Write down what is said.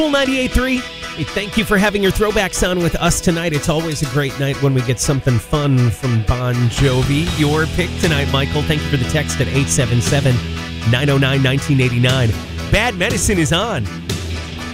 98.3. Hey, thank you for having your throwbacks on with us tonight. It's always a great night when we get something fun from Bon Jovi. Your pick tonight, Michael. Thank you for the text at 877-909-1989. Bad Medicine is on.